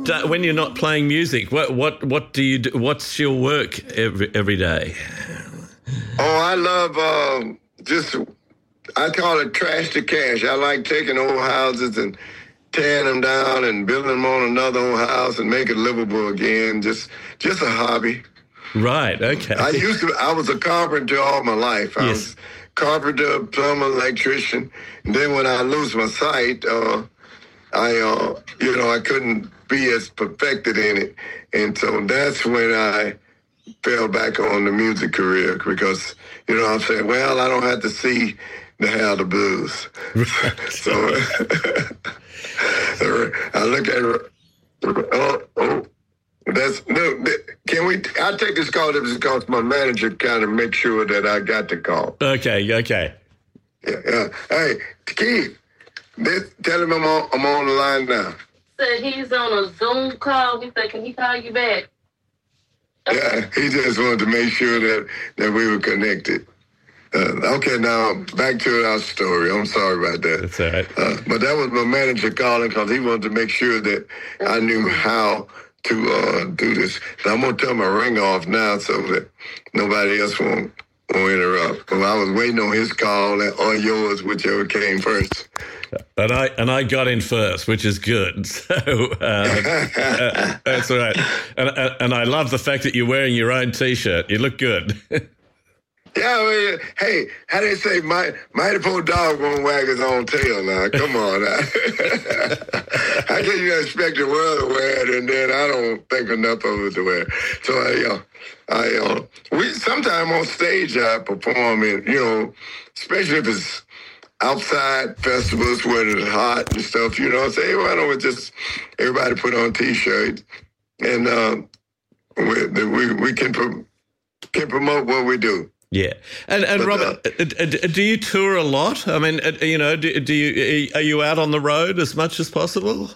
when you're not playing music, what do you do? What's your work every day? Oh, I love I call it trash to cash. I like taking old houses and tearing them down and building them on another old house and make it livable again. Just a hobby. Right. Okay. I was a carpenter all my life. I was carpenter, plumber, electrician. And then when I lose my sight, I couldn't be as perfected in it. And so that's when I fell back on the music career because, I'm saying, well, I don't have to see to have the blues. So I look at I'll take this call because my manager kind of makes sure that I got the call. Okay. Yeah. Hey, Keith, tell him I'm on the line now. Said he's on a Zoom call. He said, can he call you back? Yeah, he just wanted to make sure that we were connected. Okay, now back to our story. I'm sorry about that. That's all right. But that was my manager calling because he wanted to make sure that I knew how to do this. So I'm going to turn my ring off now so that nobody else won't interrupt. Well, I was waiting on his call or yours, whichever came first. And I got in first, which is good. So that's all right. And I love the fact that you're wearing your own T-shirt. You look good. Yeah, hey, how they say, mighty poor dog won't wag his own tail now. Come on now. How can you expect the world to wear it and then I don't think enough of it to wear it? So we sometime on stage I perform in, especially if it's outside festivals where it's hot and stuff, I say, hey, why don't we just everybody put on T-shirts and we can promote what we do. Yeah, and Robert, do you tour a lot? I mean, are you out on the road as much as possible?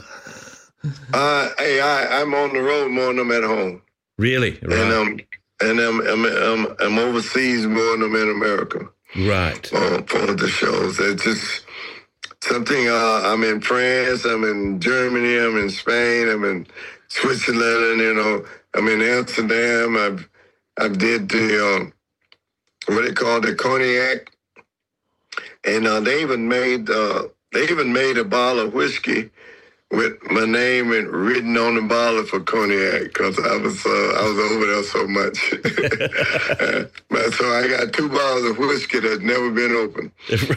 I'm on the road more than I'm at home. Really? Right. And I'm overseas more than I'm in America. Right. For the shows, it's just something. I'm in France. I'm in Germany. I'm in Spain. I'm in Switzerland. I'm in Amsterdam. I've did the what they call the cognac, and they even made a bottle of whiskey with my name written on the bottle for cognac because I was over there so much. So I got 2 bottles of whiskey that's never been opened.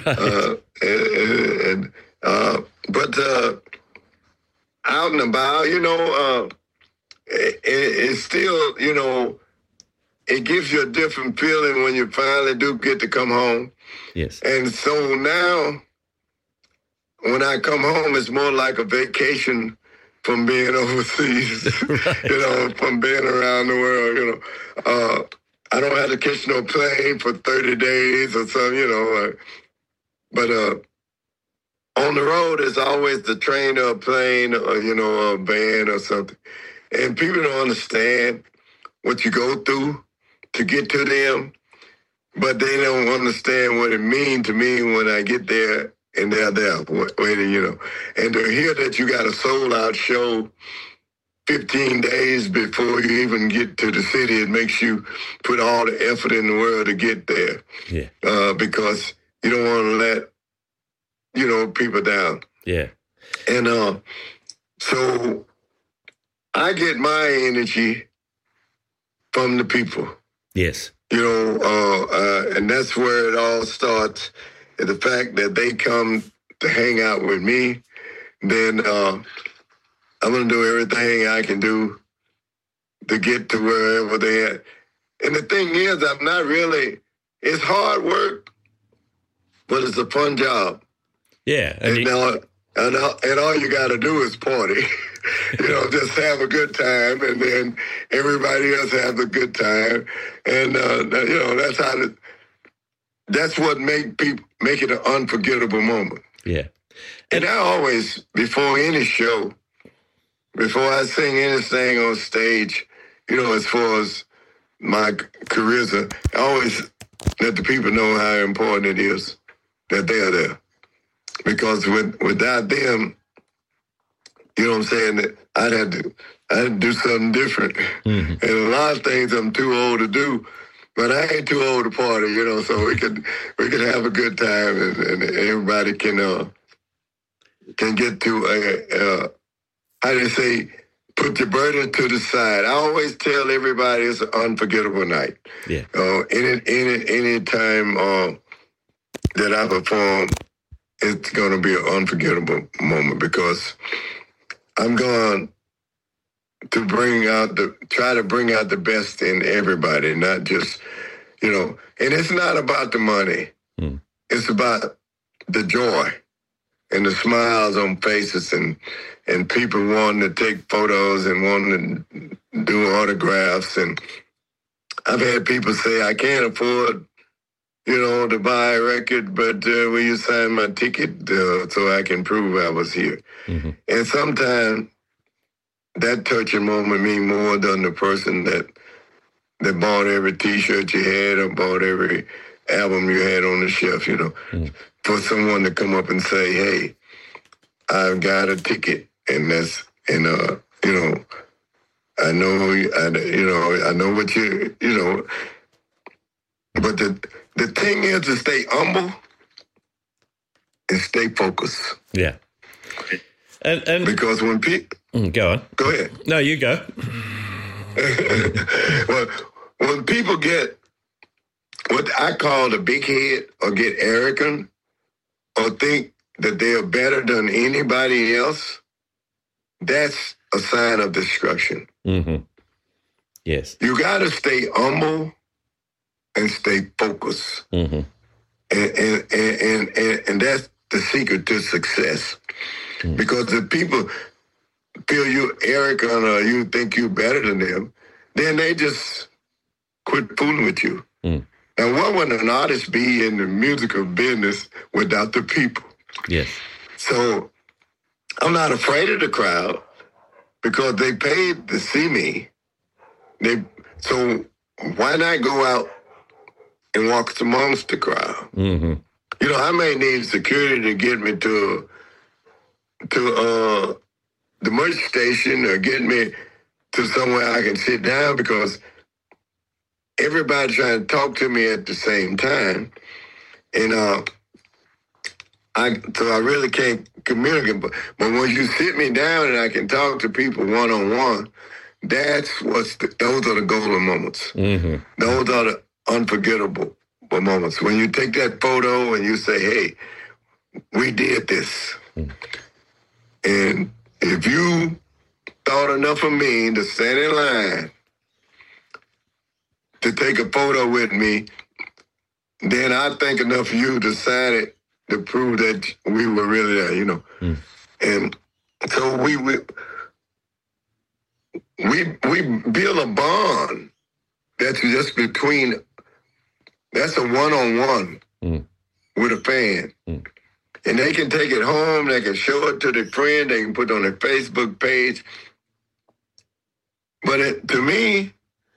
Right. But out and about, it's still, it gives you a different feeling when you finally do get to come home. Yes. And so now, when I come home, it's more like a vacation from being overseas, right. From being around the world, I don't have to catch no plane for 30 days or something, But on the road, it's always the train or a plane or, a van or something. And people don't understand what you go through to get to them, but they don't understand what it means to me when I get there and they're there waiting, And to hear that you got a sold-out show 15 days before you even get to the city, it makes you put all the effort in the world to get there. Yeah. Because you don't want to let, people down. Yeah. And so I get my energy from the people. Yes. And that's where it all starts. And the fact that they come to hang out with me, then I'm going to do everything I can do to get to wherever they're at. And the thing is, it's hard work, but it's a fun job. Yeah. And all you got to do is party. Just have a good time, and then everybody else has a good time, and that's what make it an unforgettable moment. Yeah. And I always, before any show, before I sing anything on stage, as far as my careers, I always let the people know how important it is that they're there, because without them, You know what I'm saying? That I had to do something different. And a lot of things I'm too old to do, but I ain't too old to party, you know, so we could have a good time and everybody can get to how do you say, put your burden to the side. I always tell everybody it's an unforgettable night. Yeah. Any time that I perform, it's going to be an unforgettable moment because I'm going to try to bring out the best in everybody, not just, you know, and it's not about the money. It's about the joy and the smiles on faces and people wanting to take photos and wanting to do autographs. And I've had people say, I can't afford, you know, to buy a record, but will you sign my ticket so I can prove I was here? And sometimes that touching moment means more than the person that bought every T-shirt you had or bought every album you had on the shelf, you know. For someone to come up and say, hey, I've got a ticket, and you know, I know what you know, but the thing is to stay humble and stay focused. Yeah. And because when people... Go on. Go ahead. No, you go. Well, when people get what I call the big head or get arrogant or think that they are better than anybody else, that's a sign of destruction. Yes. You got to stay humble and stay focused. And that's the secret to success. Because if people feel you arrogant or you think you're better than them, then they just quit fooling with you. And what would an artist be in the musical business without the people? Yes. So I'm not afraid of the crowd because they paid to see me. So why not go out and walk amongst the crowd? You know, I may need security to get me to the merch station or get me to somewhere I can sit down because everybody's trying to talk to me at the same time. And so I really can't communicate. But when you sit me down and I can talk to people one-on-one, those are the golden moments. Those are the unforgettable moments. When you take that photo and you say, hey, we did this. And if you thought enough of me to stand in line to take a photo with me, then I think enough of you to sign it to prove that we were really there, you know. And so we build a bond that's just between, that's a one-on-one with a fan. And they can take it home, they can show it to their friend, they can put it on their Facebook page. But to me,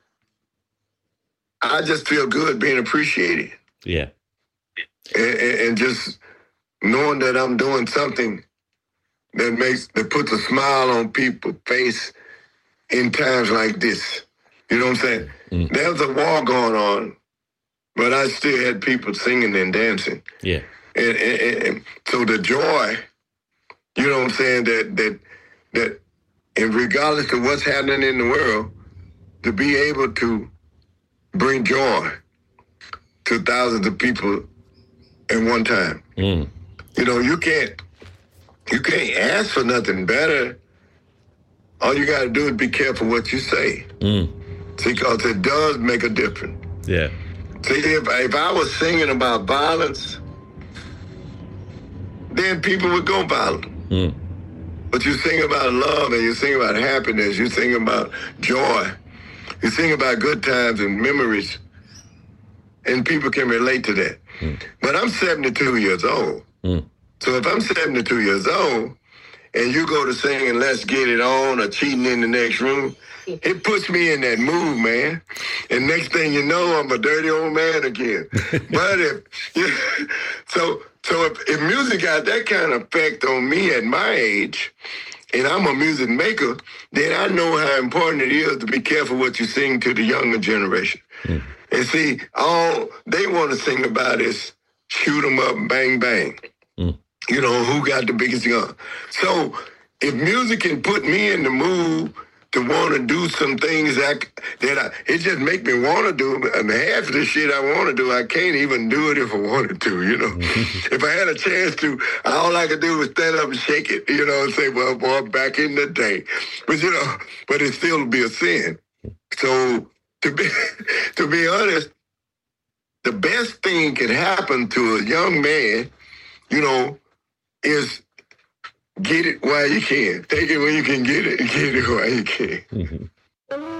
I just feel good being appreciated. Yeah. And just knowing that I'm doing something that puts a smile on people's face in times like this. You know what I'm saying? There's a war going on, but I still had people singing and dancing. Yeah. And so the joy, you know what I'm saying, that and regardless of what's happening in the world, to be able to bring joy to thousands of people at one time. You know, you can't ask for nothing better. All you got to do is be careful what you say. See, because it does make a difference. Yeah. See, if I was singing about violence, then people would go violent. But you sing about love and you sing about happiness, you sing about joy, you sing about good times and memories, and people can relate to that. But I'm 72 years old. So if I'm 72 years old and you go to singing Let's Get It On or Cheating in the Next Room, it puts me in that mood, man. And next thing you know, I'm a dirty old man again. But if music got that kind of effect on me at my age, and I'm a music maker, then I know how important it is to be careful what you sing to the younger generation. And see, all they want to sing about is shoot 'em up, bang, bang. You know, who got the biggest gun. So if music can put me in the mood to want to do some things it just make me want to do. And half of the shit I want to do, I can't even do it if I wanted to, you know. If I had a chance to, all I could do was stand up and shake it, you know, and say, well, boy, back in the day. But, you know, but it still would be a sin. So to be honest, the best thing could happen to a young man, you know, is get it while you can. Take it when you can get it, and get it while you can.